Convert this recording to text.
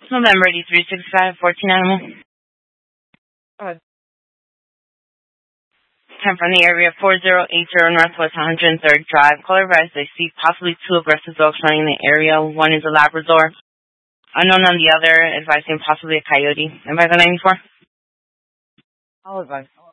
November 8365, 14 animal. Go ahead. 10 from the area 4080 Northwest 103rd Drive. Caller advised they see possibly two aggressive dogs running in the area. One is a Labrador. Unknown on the other, advising possibly a coyote. Advice on 94? I'll advise.